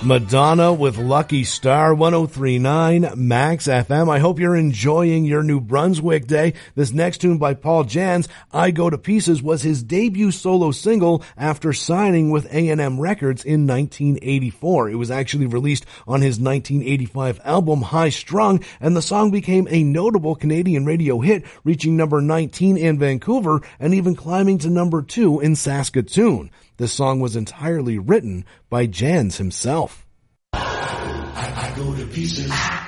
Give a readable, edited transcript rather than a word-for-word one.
Madonna with Lucky Star, 103.9 Max FM. I hope you're enjoying your New Brunswick day. This next tune by Paul Jans, I Go to Pieces, was his debut solo single after signing with A&M Records in 1984. It was actually released on his 1985 album High Strung, and the song became a notable Canadian radio hit, reaching number 19 in Vancouver and even climbing to number 2 in Saskatoon. This song was entirely written by Jans himself. I go to pieces.